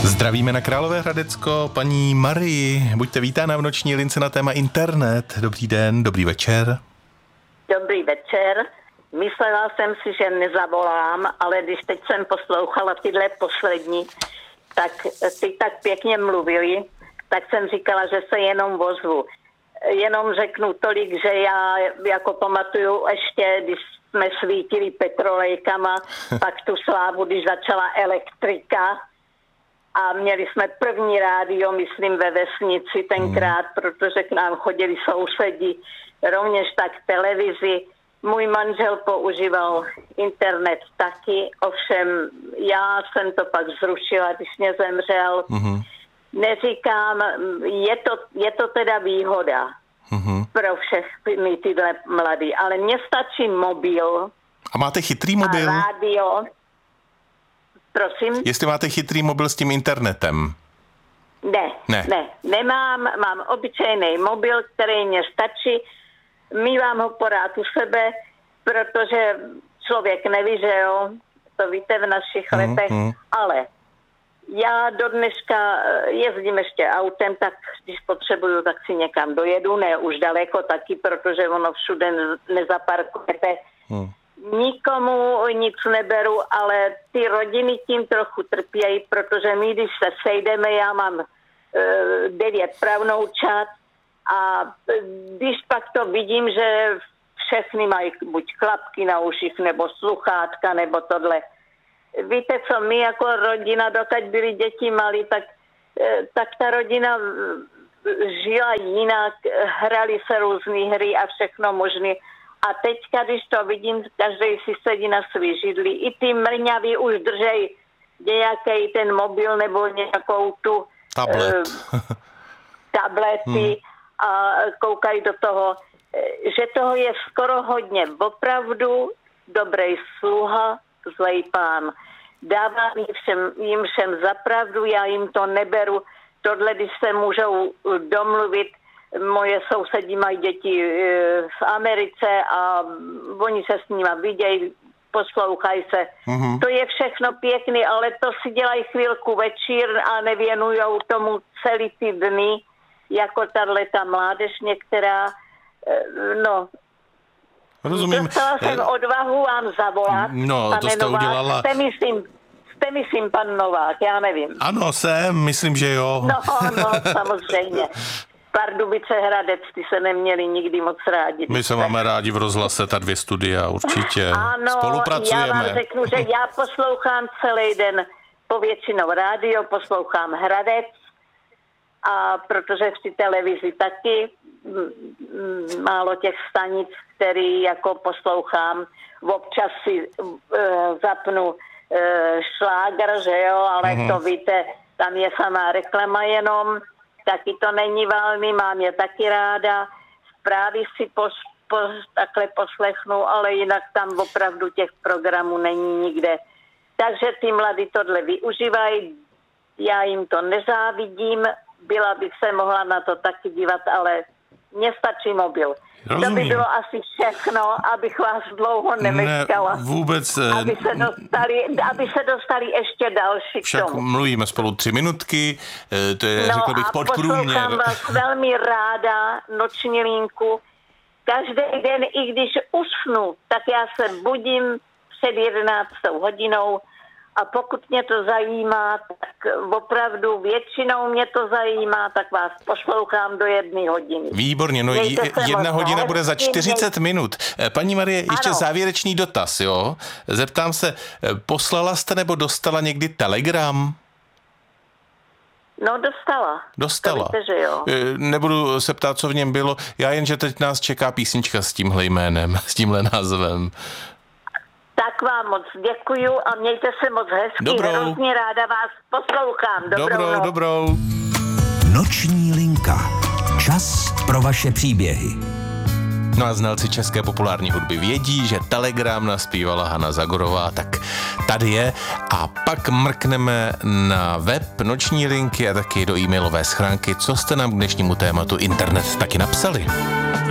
Zdravíme na Královéhradecko, paní Marii. Buďte vítána v noční lince na téma internet. Dobrý den, dobrý večer. Dobrý večer. Myslela jsem si, že nezavolám, ale když teď jsem poslouchala tyhle poslední, tak ty tak pěkně mluvili, tak jsem říkala, že se jenom ozvu. Jenom řeknu tolik, že já jako pamatuju ještě, když jsme svítili petrolejkama, pak tu slávu, když začala elektrika a měli jsme první rádio, myslím, ve vesnici tenkrát, protože k nám chodili sousedi, rovněž tak televizi. Můj manžel používal internet taky, ovšem já jsem to pak zrušila, když mě zemřel. Neříkám, je to teda výhoda pro všechny tyhle mladý, ale mně stačí mobil. A máte chytrý mobil? A rádio. Prosím? Jestli máte chytrý mobil s tím internetem? Ne. Nemám, mám obyčejný mobil, který mě stačí. Mívám ho porád u sebe, protože člověk neví, že jo, to víte v našich letech, ale já do dneška jezdím ještě autem, tak když potřebuju, tak si někam dojedu, ne už daleko taky, protože ono všude nezaparkujete. Nikomu nic neberu, ale ty rodiny tím trochu trpějí, protože my, když se sejdeme, já mám 9 pravnoučat a když pak to vidím, že všechny mají buď klapky na uších, nebo sluchátka, nebo tohle. Víte co, my jako rodina, dokud byly děti malí, tak ta rodina žila jinak, hrali se různý hry a všechno možné. A teďka, když to vidím, každý si sedí na svý židli. I ty mrňaví už držej nějaký ten mobil nebo nějakou tu tablety a koukají do toho, že toho je skoro hodně. Opravdu dobrý sluha, zlej pán. Dávám jim všem zapravdu, já jim to neberu. Tohle, když se můžou domluvit, moje sousedí mají děti v Americe a oni se s nima vidějí, poslouchají se. To je všechno pěkný, ale to si dělají chvilku večír a nevěnujou tomu celý ty dny, jako tato mládež některá, no. Rozumím. Dostala jsem odvahu vám zavolat. No, to jste Novák. udělala. Jste myslím pan Novák, já nevím. Ano, myslím, že jo. No, samozřejmě. Pardubice, Hradec, ty se neměli nikdy moc rádi. My se máme rádi v rozhlase, ta 2 studia, určitě. Ano, spolupracujeme. Já vám řeknu, že já poslouchám celý den povětšinou rádio, poslouchám Hradec, a protože v té televizi taky málo těch stanic, který jako poslouchám. Občas si zapnu šláger, že jo, ale to víte, tam je samá reklama jenom, taky to není válný, mám je taky ráda. Zprávy si takhle poslechnu, ale jinak tam opravdu těch programů není nikde. Takže ty mladí tohle využívají, já jim to nezávidím, byla bych se mohla na to taky dívat, ale mně stačí mobil. Rozumím. To by bylo asi všechno, abych vás dlouho nemečkala. Ne, vůbec. Aby se dostali ještě další k však tomu. mluvíme spolu 3 minutky, to je, řekl bych, podprůměr. Poslouchám vás velmi ráda, noční linku. Každý den, i když usnu, tak já se budím před 11 hodinou a pokud mě to zajímá, tak opravdu většinou mě to zajímá, tak vás poslouchám do 1 hodiny. Výborně, no 1 hodina bude za 40 minut. Paní Marie, ještě závěrečný dotaz, jo? Zeptám se, poslala jste nebo dostala někdy telegram? No, dostala. To víte, že jo. Nebudu se ptát, co v něm bylo. Já jen, že teď nás čeká písnička s tímhle jménem, s tímhle názvem. Tak vám moc děkuju a mějte se moc hezky. Hrozně ráda vás poslouchám. Dobrou. Noční linka. Čas pro vaše příběhy. No a znalci české populární hudby vědí, že Telegram naspívala Hana Zagorová, tak tady je. A pak mrkneme na web Noční linky a taky do e-mailové schránky, co jste nám k dnešnímu tématu internet taky napsali.